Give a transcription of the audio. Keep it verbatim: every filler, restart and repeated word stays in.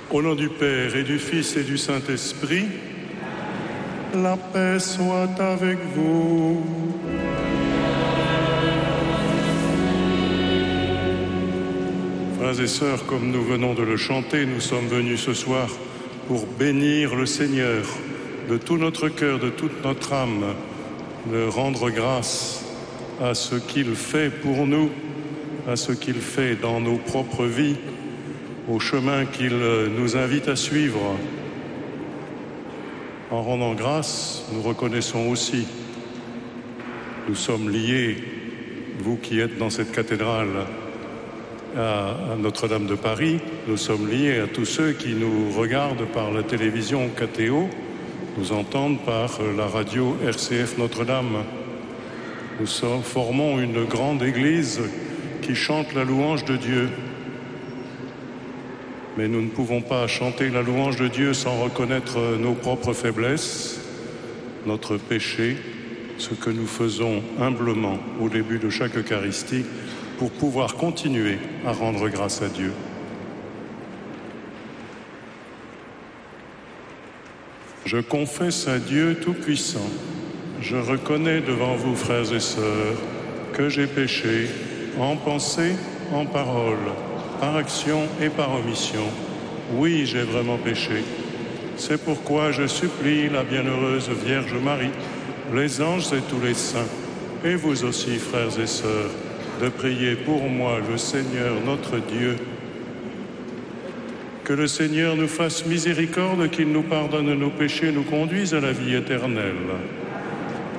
Au nom du Père et du Fils et du Saint-Esprit, la paix soit avec vous. Frères et sœurs, comme nous venons de le chanter, nous sommes venus ce soir pour bénir le Seigneur de tout notre cœur, de toute notre âme, de rendre grâce à ce qu'il fait pour nous, à ce qu'il fait dans nos propres vies, au chemin qu'il nous invite à suivre. En rendant grâce, nous reconnaissons aussi, nous sommes liés, vous qui êtes dans cette cathédrale, à, à Notre-Dame de Paris, nous sommes liés à tous ceux qui nous regardent par la télévision K T O, nous entendent par la radio R C F Notre-Dame. Nous sommes, formons une grande église qui chante la louange de Dieu. Mais nous ne pouvons pas chanter la louange de Dieu sans reconnaître nos propres faiblesses, notre péché, ce que nous faisons humblement au début de chaque Eucharistie pour pouvoir continuer à rendre grâce à Dieu. Je confesse à Dieu Tout-Puissant, je reconnais devant vous, frères et sœurs, que j'ai péché en pensée, en parole, par action et par omission. Oui, j'ai vraiment péché. C'est pourquoi je supplie la bienheureuse Vierge Marie, les anges et tous les saints, et vous aussi, frères et sœurs, de prier pour moi le Seigneur notre Dieu. Que le Seigneur nous fasse miséricorde, qu'il nous pardonne nos péchés, nous conduise à la vie éternelle.